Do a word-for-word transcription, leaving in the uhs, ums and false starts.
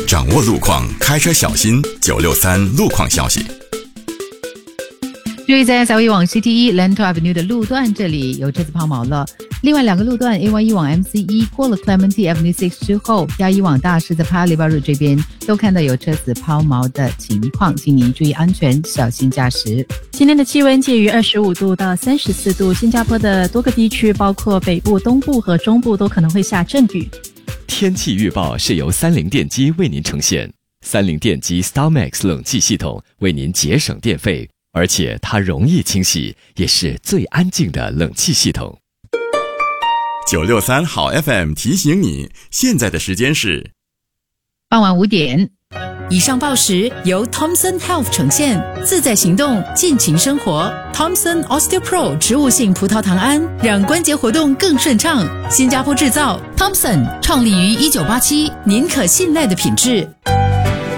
掌握路况，开车小心。九六三路况消息。 注意，在小一往 C T E Lento Avenue 的路段，这里有车子抛锚了。另外两个路段 A Y 一往 M C E 过了 Clementi Avenue 六之后，加一往大师在 Paya Lebar Road 这边都看到有车子抛锚的情况，请您注意安全，小心驾驶。 今天的气温介于二十五度到三十四度，新加坡的多个地区，包括北部、东部和中部都可能会下阵雨。 天气预报是由三菱电机为您呈现，三菱电机 StarMax 冷气系统为您节省电费，而且它容易清洗，也是最安静的冷气系统。 九六三好 F M 提醒你，现在的时间是傍晚五点。 以上报时由 Thomson Health 呈现，自在行动，尽情生活。Thomson OsteoPro 植物性葡萄糖胺，让关节活动更顺畅。新加坡制造 ，Thomson 创立于一九八七，您可信赖的品质。